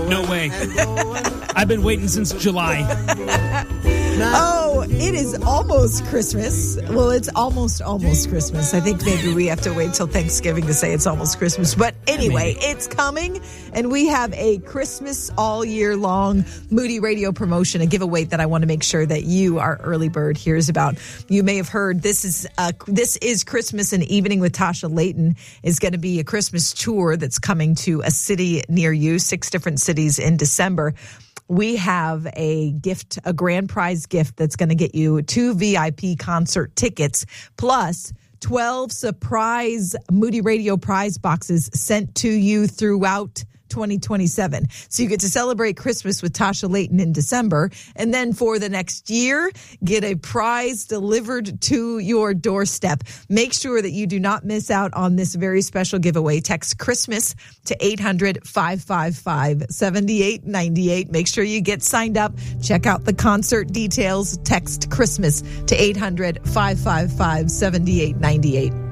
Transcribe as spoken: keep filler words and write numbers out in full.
No way. I've been waiting since July. Oh, it is almost Christmas. Well, it's almost, almost Christmas. I think maybe we have to wait till Thanksgiving to say it's almost Christmas. But anyway, it's coming, and we have a Christmas all year long Moody Radio promotion, a giveaway that I want to make sure that you, our early bird, hears about. You may have heard this is uh, this is Christmas and Evening with Tasha Layton is going to be a Christmas tour that's coming to a city near you, six different cities in December. We have a gift, a grand prize gift that's going to get you two V I P concert tickets plus twelve surprise Moody Radio prize boxes sent to you throughout twenty twenty-seven. So you get to celebrate Christmas with Tasha Layton in December. And then for the next year, get a prize delivered to your doorstep. Make sure that you do not miss out on this very special giveaway. Text Christmas to eight hundred, five five five, seven eight nine eight. Make sure you get signed up. Check out the concert details. Text Christmas to eight hundred, five five five, seven eight nine eight.